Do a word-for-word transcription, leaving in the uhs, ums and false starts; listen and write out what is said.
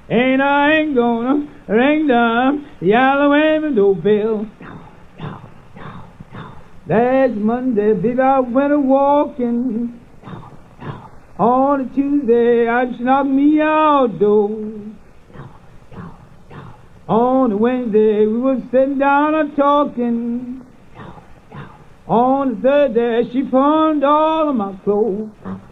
And I ain't gonna ring the yellow window bell. Last Monday, baby, I went a walking. On a Tuesday, I just knocked me outdoors. On a Wednesday, we was sitting down and talking. On a Thursday, she pawned all of my clothes.